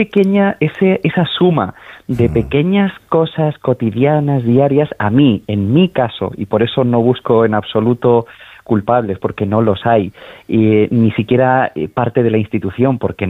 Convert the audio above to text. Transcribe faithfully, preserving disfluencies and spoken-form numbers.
pequeña, ese, esa suma de pequeñas cosas cotidianas, diarias, a mí, en mi caso, y por eso no busco en absoluto culpables, porque no los hay, y, ni siquiera parte de la institución, porque